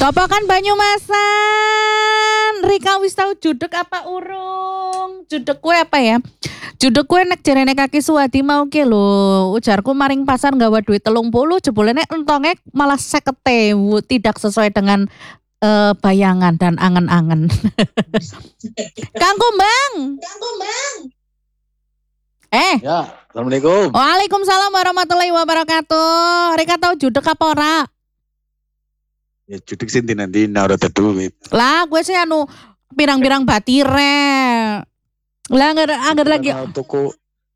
Topokan Banyumasan. Rika wis tau judek apa urung? Judek kue apa ya? Judek kue nek jarene Kaki Suwadi mau ki lho. Ujarku maring pasar nggawa duit 30 jebulene entonge malah 50.000, tidak sesuai dengan bayangan dan angen-angen. Kang Kumbang. Ya, Assalamualaikum. Waalaikumsalam warahmatullahi wabarakatuh. Rika tau judek apa ora? Ya judik sih nanti ora ada duit. Lah gue sih pirang-pirang batire. Lah anggar lagi. Tuku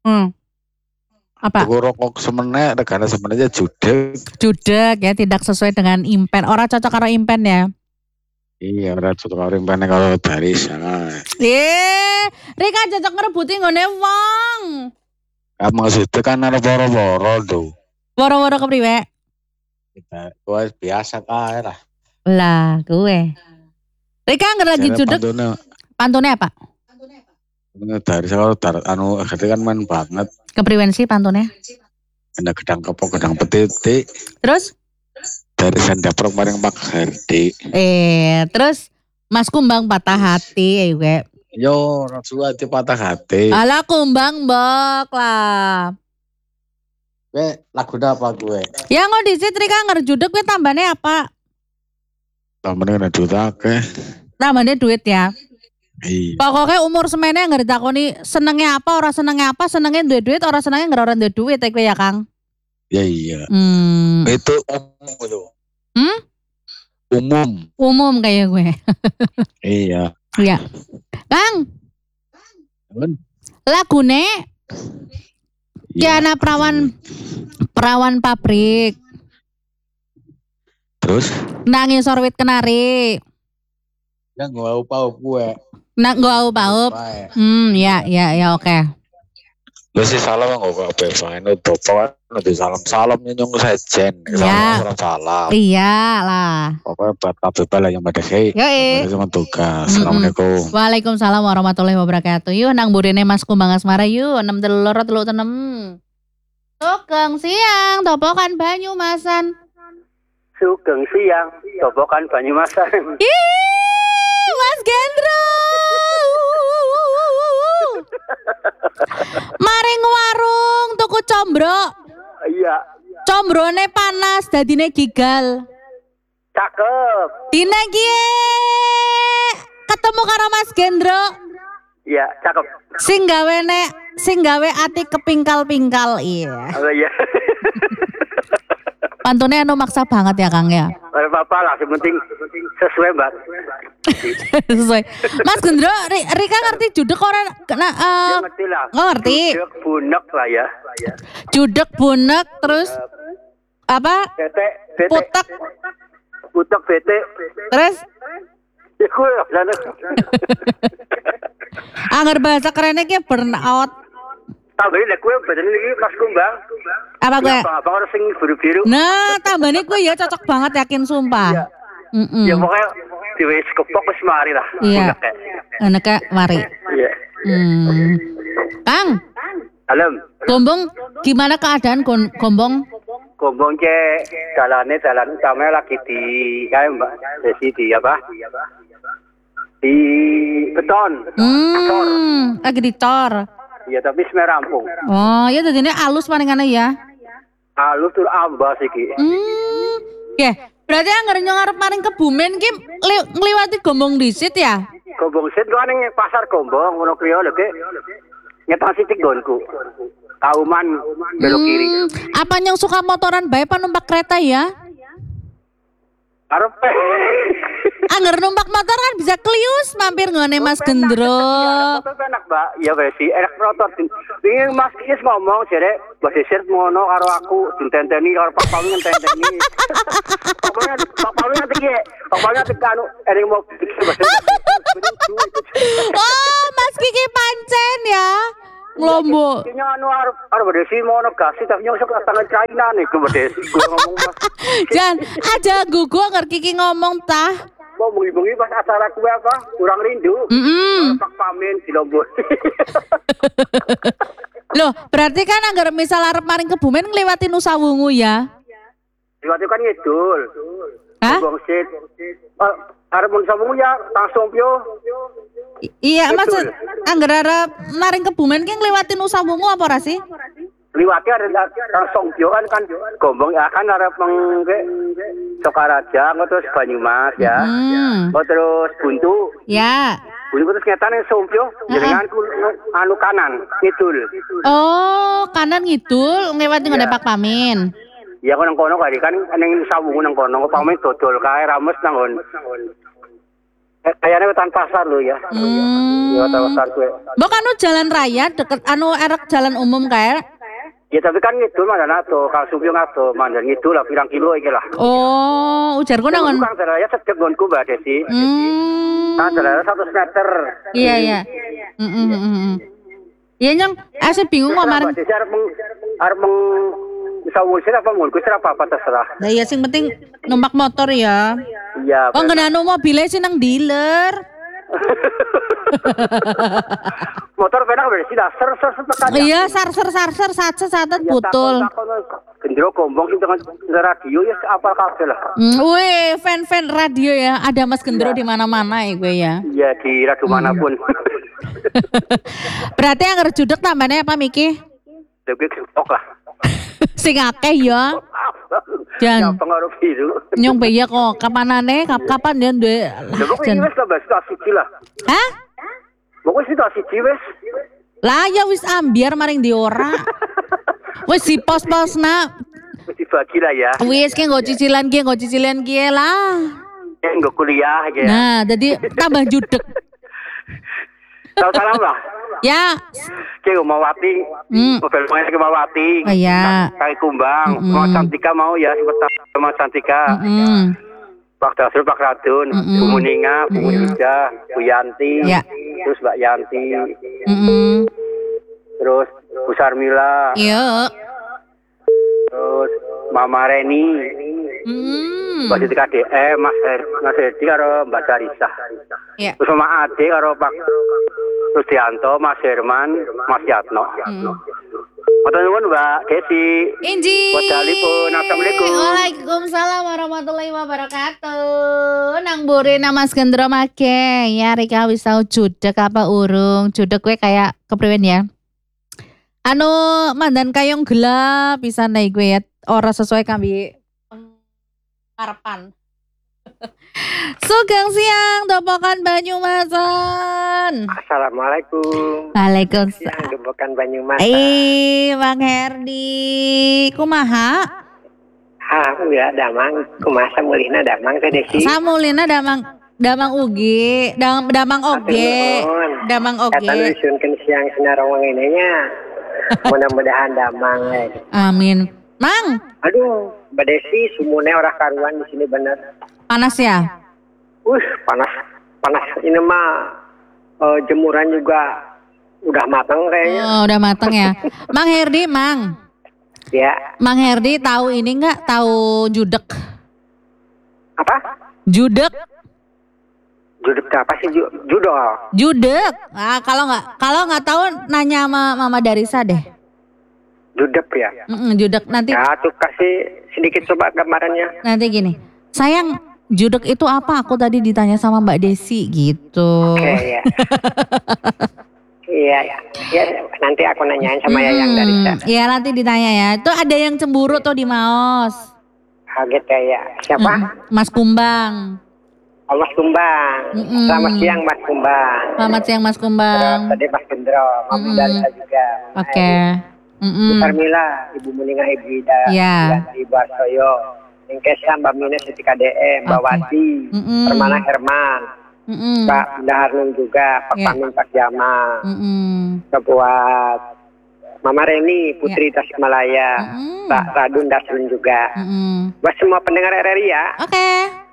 apa? Tuku rokok semene, regane semene aja judek. Judek ya, tidak sesuai dengan impen. Ora cocok karo impen ya. Iya, ora cocok karo impen kalau dari sana. Rika cocok ngerebuti nggone wong. Maksudnya kan ada boro-boro tuh. Boro-boro kepriwe? Gue biasa kae lah. Lah, gue. Rika anggar lagi judek. Pantunnya apa? Dari kalau kan main banget. Kepriwen sih pantunnya? Ada gedang kepok, gedang petiti. Terus? Dari sandaprok maring Pak Herdi. Terus Mas Kumbang patah hati gue. Yo, Rasulullah patah hati. Alah Kumbang mbok lah. Gue lagu apa gue? Ya ngodisit Rika ngerjudek gue tambahnya apa? Tambahnya kena duit akeh. Tambahnya duit ya? Iya. Pokoknya umur semene nggak ditakoni senengnya apa, orang senengnya apa, senengnya duit, orang senengnya nggak orang duit ya Kang? Ya iya. Itu umum itu. Umum kayak gue. Iya. Iya. Kang. Lagune Kiana perawan pabrik. Terus? Nangis sorwit kenari. Nang gak paup gue. Nang gak paup. Ya oke. Lu sih salam gak apa-apa. Ini topo nanti salam nyong sejen. Salam. Iya lah. Pokoknya buat KBP lah yang pada hei. Yoi. Sama tugas. Assalamualaikum. Waalaikumsalam warahmatullahi wabarakatuh. Yuk nang burine Mas Kumbang Asmara yuk. 6 telur 6. Sugeng siang Topokan Banyumasan. Sugeng siang Topokan Banyumasan. Mas Gendro. Maring warung tuku combro. Iya. Combrone panas dadine gigal. Cakep. Dina kie ketemu karo Mas Gendro. Iya, cakep. Sing gawe ati kepingkal-pingkal iya. Oh iya. Pantunnya maksa banget ya Kang ya. Apa-apa lah, yang penting sesuai Mbak. Sesuai. Mas Gendro, Rika ngerti judek orang Ya ngerti lah. Ngerti. Judek bunek lah ya. Judek bunek terus apa? Putek. Putek bete. Terus? Ya gue sana. Angger bahasa kerennya ki burnout. Tambahin lah gue badan ini Mas Kumbang. Apa gue? Apa orang sing biru-biru. Nah, tambahnya gue ya cocok banget yakin sumpah. Ya pokoknya diwis kepok wis mari lah. Iya. Anaknya mari. Iya. Kang. Alam. Gombong gimana keadaan Gombong? Gombong jalan utamanya lagi di kayak Mbak Desi di apa? Di beton. Lagi di tor. Iya tapi sebenarnya rampung. Oh ya tadinya halus palingannya ya. Halus tur ambas iki. Ya, berarti anggar nyongar paling Kebumen ki ngliwati Gombong disit ya? Gombong sit kok ning pasar Gombong ngono kriyo lho ki. Ngetang sithik gonku. Kauman belok kiri. Apa yang suka motoran bae apa numpak kereta ya? Arep. Angger numpak motor kan bisa klius mampir ngone Mas Gendro. Motor enak, Mbak. Ya berarti enak motor. Ini Mas Kis ngomong jare Mbak Desir ngono karo aku ditenteni karo Pak Pauli ngenteni. Pak Pauli nanti kanu ering mau Oh, Mas Kiki pancen ya. Ngelombo. Kayaknya arep Desi mau negasi tapi nyosok tangan China nih ke Desi. Gue ngomong Mas. Jan, aja gugu angger Kiki ngomong tah. Mau bengi-bengi pas acara gue apa? Kurang rindu. Pak Pamin di Lombok. Loh, berarti kan anggar misal arep maring Kebumen ngliwati Nusa Wungu ya? Liwati kan ngidul. Hah? Gombong sit. Arep mun sambung ya langsung pyo. Iya, Betul. maksud angger arep naring Kebumen ki ngliwatin Usambungu apa ora sih? Liwatnya ada langsung pyo kan gombong ya kan arep mengke Sokaraja terus Banyumas ya. Terus Buntu. Ya. Buntu terus ngetane Sompyo jenengan anu kanan ngidul. Oh, kanan ngidul ngliwati ngene Pak Pamin. Ya kono kali kan ning Sambungu nang kono pamit dodol kae rames nang nggon. Kayaknya wetan pasar lho ya. Ya wetan pasar kuwi. Mbok anu jalan raya deket anu erek jalan umum kae. Ya tapi kan ngidul mandan ato, kalau Sumpyo ngato, mandan ngidul lah pirang kilo iki lah. Oh, ujarku nang Kang Daraya sedek nggonku Mbak Desi. Kang Daraya 100 meter. Iya, iya. Iya nyong, saya bingung kemarin. Mbak Desi arep bisa wusin apa ngulku apa terserah. Nah iya sing penting numpak motor ya. Iya. Oh ngenano mobilnya sih nang dealer. Motor penak berarti dah ser tekan. Iya sarser satet betul. Gendro gombong sing dengan radio ya apal kabeh lah. Wih, fan radio ya. Ada Mas Gendro di mana-mana ya gue ya. Iya di radio manapun. Berarti yang judek tambahnya apa Miki? Lebih kok lah. Sing akeh ya. Jan. Pengaruh biru. Nyong beya kok kapanane kapan ya duwe. Jan. Wis lah situasi lah. Hah? Pokoknya situasi wis. Lah ya wis ambiar maring di ora. Wis di pos-posna. Wis dibagi lah ya. Wis ki nggo cicilan ki lah. Nggo kuliah ya. Nah, jadi tambah judek. Salam lah. Ya. Ki Mawati. Mobil main ke Mawati. Oh ya. Kali Kumbang. Mau Cantika mau ya seperti mau Cantika. Pak Dasrul, Pak Radun, Bu Muninga, Bu Munida, Bu Yanti, terus Mbak Yanti, terus Bu Sarmila, terus Mama Reni, Mbak Siti KDM, Mas Hedi karo Mbak Darisa, terus Mama Ade karo Pak Rusdianto, Mas Herman, Mas Yatno. Matur nuwun Mbak Desi. Inji. Wadhalipun. Assalamualaikum. Waalaikumsalam warahmatullahi wabarakatuh. Nang burina Mas Gendro make. Ya Rika wis tau judek apa urung? Judek gue kayak kepriwen ya. Anu mandan kayong gelap bisa naik gue ya. Ora sesuai kami harapan. Sugeng siang Dopokan Banyumasan. Assalamualaikum. Waalaikumsalam. Siang Dopokan Banyumasan. Bang Herdi, kumaha? Ya damang, kumaha samulina damang teh Desi. Samulina damang ugi, damang oge. Kata nusunkeun siang sinarong ini nya. Mudah-mudahan damang. Amin. Mang. Aduh, Mbak Desi sumune ora karuan di sini bener. Panas ya? Panas. Ini mah jemuran juga udah matang kayaknya. Oh, udah matang ya. Mang Herdi, Mang. Ya. Mang Herdi tahu ini enggak? Tahu judek? Apa? Judek. Judek apa sih judol? Judek. Nah, kalau nggak tahu nanya sama Mama Darisa deh. Judek ya. Judek nanti. Ya, tuh kasih sedikit coba gambarannya. Nanti gini. Sayang, judek itu apa? Aku tadi ditanya sama Mbak Desi gitu. Oke, ya. Iya. Nanti aku nanyain sama Yayang Darisa. Iya, nanti ditanya ya. Itu ada yang cemburu tuh di Maos. Kaget ya. Siapa? Mas Kumbang. Oh, Mas Kumbang. Selamat siang Mas Kumbang. Selamat siang Mas Kumbang. Terus tadi Mas Gendro, Mama Darisa juga. Oke. Bu Sarmila, Ibu Muninga, Ibu Ida, Ibu Arsoyo, Ingkesa, Mbak Mines, Siti KDM, Mbak Wati, Permana Herman, Pak Daharnun juga, Pak Pamin, Pak Jamal, buat Mama Reni, Putri Tasikmalaya, Pak Radun Dasrun juga. Buat semua pendengar RRI ya. Oke.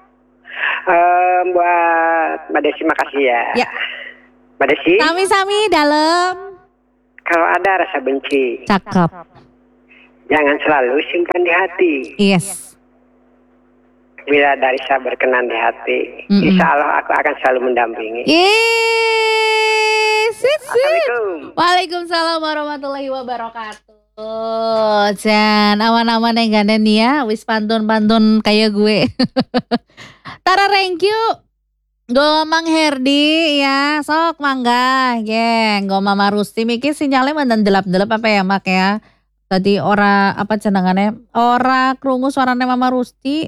Buat Mbak Desi makasih ya. Mbak Desi. Sami-sami dalam. Kalau ada rasa benci, cakep. Jangan selalu simpan di hati. Yes. Bila Darisa berkenan di hati, insya Allah aku akan selalu mendampingi. Yes. Assalamualaikum. Waalaikumsalam warahmatullahi wabarakatuh. Oh, Jan, awan-awan yang ganen ya, wis pantun-pantun kayak gue. Tara thank you. Go Mang Herdi ya, sok mangga, geng. Go Mama Rusti, miki sinyalnya mandan delap-delap apa ya mak ya. Tadi ora apa jenengannya, ora krungu suarane Mama Rusti.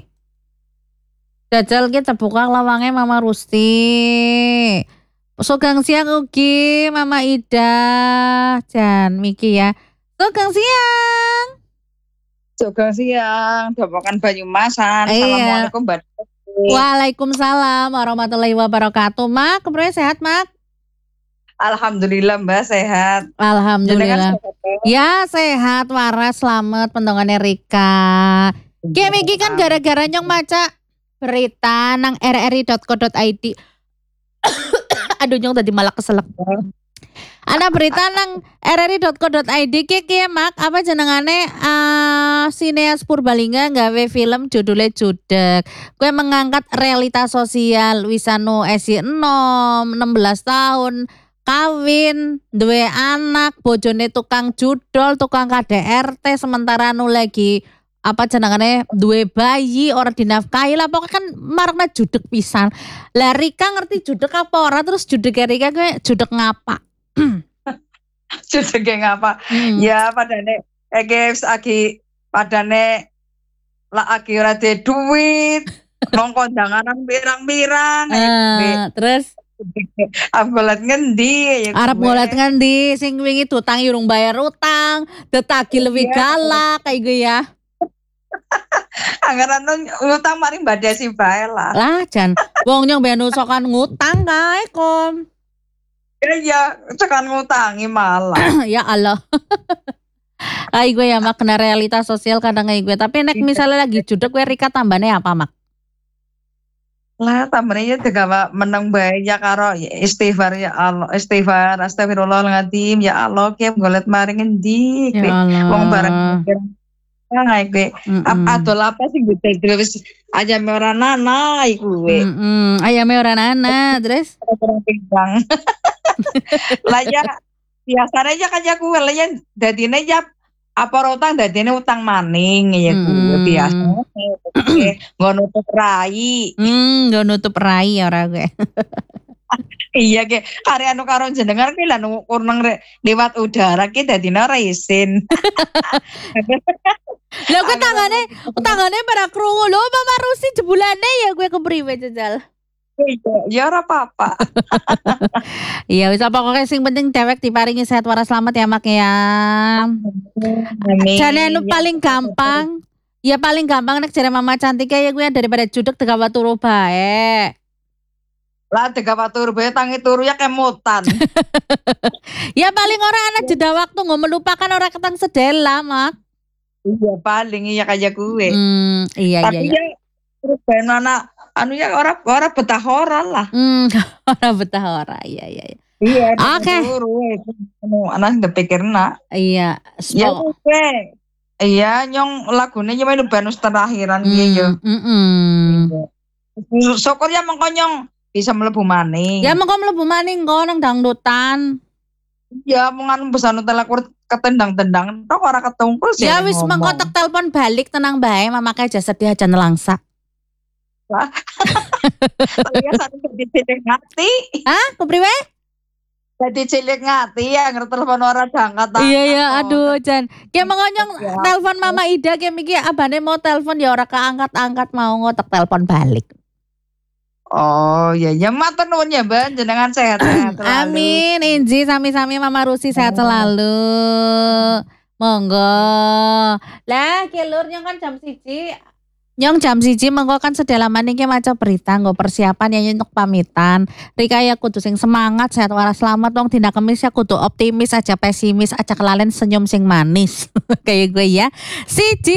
Jajal ki terbuka lawangnya Mama Rusti. Sugeng siang ugi Mama Ida, Jan miki ya. Sugeng siang. Juga siang, Dopokan Banyumasan. Iya. Assalamualaikum Mbak. Waalaikumsalam warahmatullahi wabarakatuh. Mak, kemudian sehat Mak? Alhamdulillah Mbak sehat. Alhamdulillah. Jenengan sehat? Ya sehat, waras, selamat pendengarnya Rika. Game iki kan gara-gara nyong maca berita nang rri.co.id. Aduh nyong tadi malah keselak. Ana berita nang rri.co.id ki mak apa jenengane Sineas Purbalingga gawe film judulnya Judek. Kue mengangkat realitas sosial wisanu esi 16 tahun kawin, duwe anak, bojone tukang judol, tukang KDRT sementara anu lagi apa jenengane duwe bayi ora dinafkahi lah pokoknya kan marakna judek pisan. Lah Rika ngerti judek apa ora terus judek Rika gue judek ngapa? Judek ngapa? Ya padane guys aki padane lah aki ora de duit. Wong kondangan pirang-pirang. Terus Abolat ngendi ya. Arab ngolat ngendi sing wingi utang urung bayar utang, tetagi lebih galak kayak gue ya. Anggaran ngutang maring badasi bae lah. Lah jan wong nyong ben usokan ngutang kae kom. Ya tekan ngutangi malah. Ya Allah. Kayak gue ya mak kena realitas sosial kadang kayak gue. Tapi nek misalnya lagi judek gue Rika tambahnya apa mak? Lah tambahnya juga menang bae ya karo istighfar ya Allah, istighfar astagfirullahaladzim ya Allah ki golet maring endi Ya Allah. wong bareng ngai gue adol apa sih gue wis aja ora nana iku gue ayame ora nana terus lah ya biasanya aja kan ya gue lah ya dadine ya apa utang dadine utang maning ya gue biasa nggak nutup rai nggak nutup rai ora gue. Iya ke karya anu karo jenengan ki lan ukur nang liwat udara ki dadine ora isin. Lah gue tangane para krungu lho Mama Rusi jebulane ya gue kepriwe jajal. Ya ora apa-apa. Iya wis pokoknya sing penting dewek diparingi sehat waras selamat ya mak ya. Jane anu paling gampang. Ya paling gampang nek jare Mama cantik ya gue daripada judek tegawa turu bae. Lah tegawa turu bae tangi turu ya kemutan. Ya paling ora ana jeda waktu nggak melupakan ora ketang sedela mak. Iya paling iya kayak gue. Iya tapi iya. Ya terus ben anak anu ya ora betah ora lah. Ora betah ora. Iya. Iya. Oke. Anak dipikirna. Iya. Ya oke. Iya nyong lagune ya main banus terakhiran gitu. Syukur ya mengko nyong bisa mlebu maning. Ya mengko mlebu maning kok nang dangdutan. Ya mengan besan telekur ketendang-tendang tok ora ketungkul sih. Ya wis mengko tek telepon balik tenang bae mamake aja sedih aja nelangsa. Lah. Ya satu cilik ngati. Hah, kepriwe? Jadi cilik ngati ya ngerti telepon ora diangkat. Iya aduh Jan. Ki mengko nyong telepon Mama Ida ki iki abane mau telepon ya ora keangkat-angkat mau ngotek telepon balik. Oh ya matur nuwun ya Mbak jenengan sehat-sehat selalu. Amin Inji sami-sami Mama Rusi sehat selalu. Monggo. Lah kelur nyong kan jam 1. Nyong jam 1 mengko kan sedalaman iki maca berita nggo persiapan ya untuk pamitan. Rika ya kudu sing semangat sehat waras selamat wong dina Kamis ya kudu optimis aja pesimis aja kelalen senyum sing manis. Kayak gue ya. 1